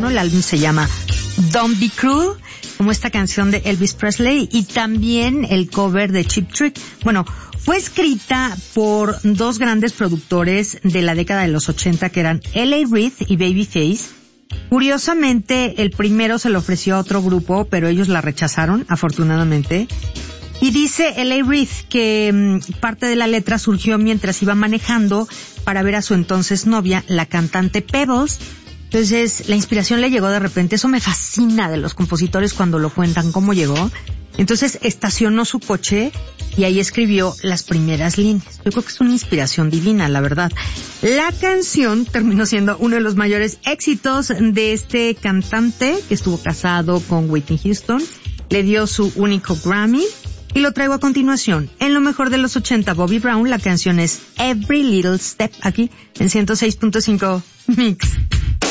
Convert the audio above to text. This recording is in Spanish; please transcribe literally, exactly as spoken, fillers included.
uno, el álbum se llama Don't Be Cruel, como esta canción de Elvis Presley, y también el cover de Cheap Trick. Bueno, fue escrita por dos grandes productores de la década de los ochenta que eran L A Reid y Babyface. Curiosamente, el primero se lo ofreció a otro grupo, pero ellos la rechazaron, afortunadamente. Y dice L A Reid que mmm, parte de la letra surgió mientras iba manejando para ver a su entonces novia, la cantante Pebbles. Entonces, la inspiración le llegó de repente. Eso me fascina de los compositores cuando lo cuentan, cómo llegó. Entonces, estacionó su coche y ahí escribió las primeras líneas. Yo creo que es una inspiración divina, la verdad. La canción terminó siendo uno de los mayores éxitos de este cantante que estuvo casado con Whitney Houston. Le dio su único Grammy. Y lo traigo a continuación. En lo mejor de los ochenta, Bobby Brown, la canción es Every Little Step, aquí en ciento seis punto cinco Mix.